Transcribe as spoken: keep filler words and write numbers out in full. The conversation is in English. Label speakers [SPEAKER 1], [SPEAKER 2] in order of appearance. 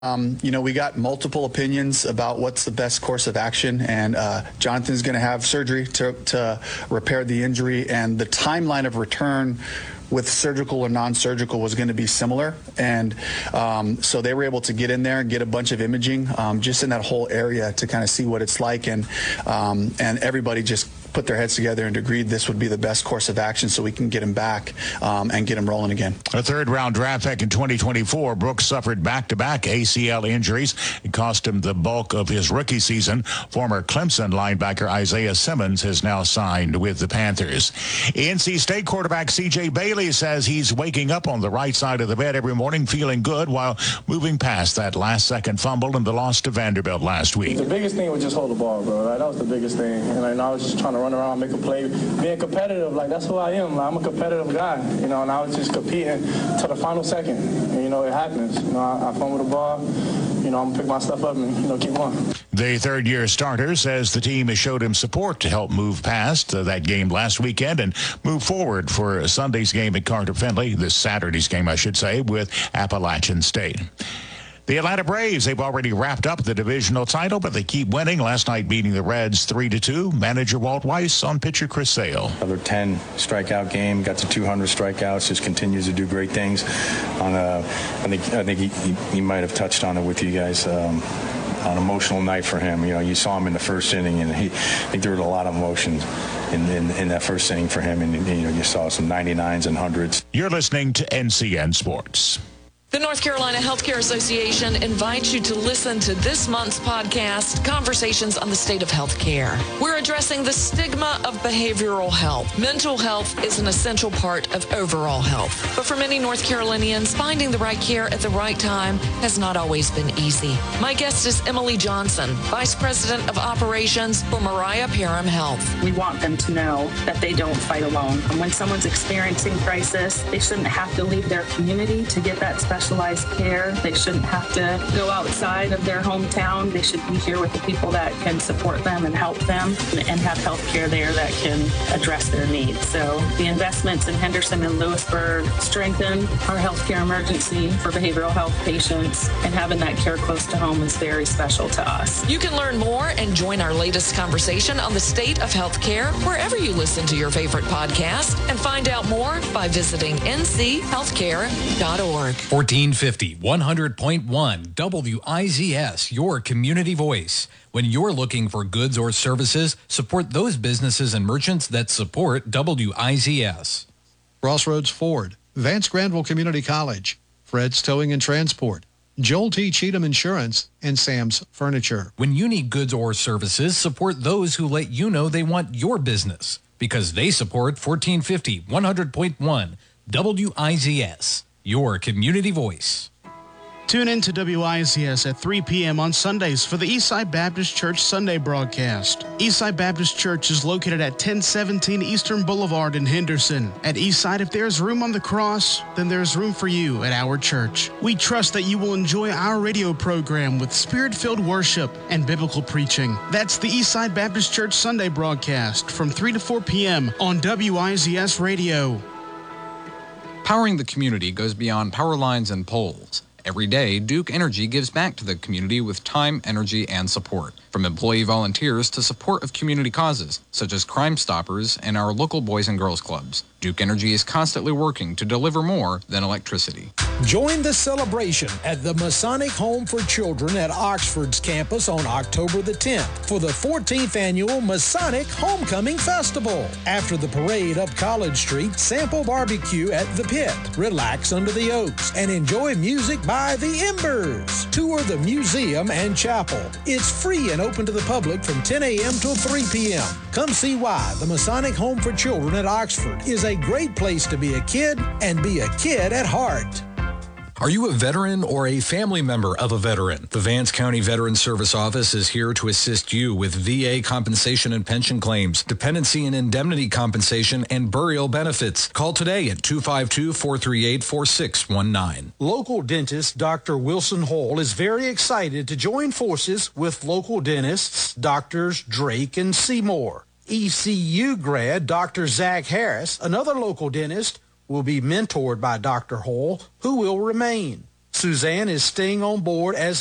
[SPEAKER 1] Um, you know, we got multiple opinions about what's the best course of action, and uh, Jonathan's going to have surgery to, to repair the injury, and the timeline of return with surgical or non-surgical was going to be similar. And um, so they were able to get in there and get a bunch of imaging um, just in that whole area to kind of see what it's like. And, um, and everybody just put their heads together and agreed this would be the best course of action so we can get him back um, and get him rolling again.
[SPEAKER 2] A third-round draft pick in twenty twenty-four, Brooks suffered back-to-back A C L injuries. It cost him the bulk of his rookie season. Former Clemson linebacker Isaiah Simmons has now signed with the Panthers. N C State quarterback C J Bailey says he's waking up on the right side of the bed every morning feeling good while moving past that last-second fumble and the loss to Vanderbilt last week.
[SPEAKER 3] The biggest thing was just hold the ball, bro. Right? That was the biggest thing. And I, and I was just trying to run around, make a play, being competitive. Like, that's who I am. Like, I'm a competitive guy, you know, and I was just competing to the final second. And, you know, it happens. You know, I, I fumble the ball. You know, I'm going to pick my stuff up and, you know, keep going.
[SPEAKER 2] The third-year starter says the team has showed him support to help move past uh, that game last weekend and move forward for Sunday's game at Carter Finley, this Saturday's game, I should say, with Appalachian State. The Atlanta Braves, they've already wrapped up the divisional title, but they keep winning. Last night beating the Reds three to two. Manager Walt Weiss on pitcher Chris Sale.
[SPEAKER 4] Another ten strikeout game, got to two hundred strikeouts, just continues to do great things. On a, I think I think he, he, he might have touched on it with you guys. Um, an emotional night for him. You know, you saw him in the first inning, and he, I think there was a lot of emotion in, in, in that first inning for him, and you know, you saw some ninety-nines and hundreds.
[SPEAKER 2] You're listening to N C N Sports.
[SPEAKER 5] The North Carolina Healthcare Association invites you to listen to this month's podcast, Conversations on the State of Healthcare. We're addressing the stigma of behavioral health. Mental health is an essential part of overall health. But for many North Carolinians, finding the right care at the right time has not always been easy. My guest is Emily Johnson, Vice President of Operations for Mariah Parham Health.
[SPEAKER 6] We want them to know that they don't fight alone. And when someone's experiencing crisis, they shouldn't have to leave their community to get that special specialized care. They shouldn't have to go outside of their hometown. They should be here with the people that can support them and help them and have health care there that can address their needs. So the investments in Henderson and Lewisburg strengthen our healthcare emergency for behavioral health patients, and having that care close to home is very special to us.
[SPEAKER 5] You can learn more and join our latest conversation on the state of healthcare wherever you listen to your favorite podcast, and find out more by visiting n c healthcare dot org.
[SPEAKER 7] fourteen fifty, one hundred point one W I Z S, your community voice. When you're looking for goods or services, support those businesses and merchants that support W I Z S.
[SPEAKER 8] Crossroads Ford, Vance Granville Community College, Fred's Towing and Transport, Joel T. Cheatham Insurance, and Sam's Furniture.
[SPEAKER 7] When you need goods or services, support those who let you know they want your business, because they support fourteen fifty, one hundred point one W I Z S. Your community voice.
[SPEAKER 9] Tune in to W I Z S at three p.m. on Sundays for the Eastside Baptist Church Sunday broadcast. Eastside Baptist Church is located at ten seventeen Eastern Boulevard in Henderson. At Eastside, if there's room on the cross, then there's room for you at our church. We trust that you will enjoy our radio program with spirit-filled worship and biblical preaching. That's the Eastside Baptist Church Sunday broadcast from three to four p.m. on W I Z S Radio.
[SPEAKER 10] Powering the community goes beyond power lines and poles. Every day, Duke Energy gives back to the community with time, energy, and support. From employee volunteers to support of community causes, such as Crime Stoppers and our local Boys and Girls Clubs. Duke Energy is constantly working to deliver more than electricity.
[SPEAKER 11] Join the celebration at the Masonic Home for Children at Oxford's campus on October the tenth for the fourteenth Annual Masonic Homecoming Festival. After the parade up College Street, sample barbecue at The Pit, relax under the oaks, and enjoy music by The Embers. Tour the museum and chapel. It's free and open to the public from ten a.m. till three p.m. Come see why the Masonic Home for Children at Oxford is a great place to be a kid and be a kid at heart.
[SPEAKER 7] Are you a veteran or a family member of a veteran? The Vance County Veteran Service Office is here to assist you with V A compensation and pension claims, dependency and indemnity compensation, and burial benefits. Call today at two five two, four three eight, four six one nine.
[SPEAKER 11] Local dentist Doctor Wilson Hall is very excited to join forces with local dentists Doctors Drake and Seymour. E C U grad Doctor Zach Harris, another local dentist, will be mentored by Doctor Hall, who will remain. Suzanne is staying on board as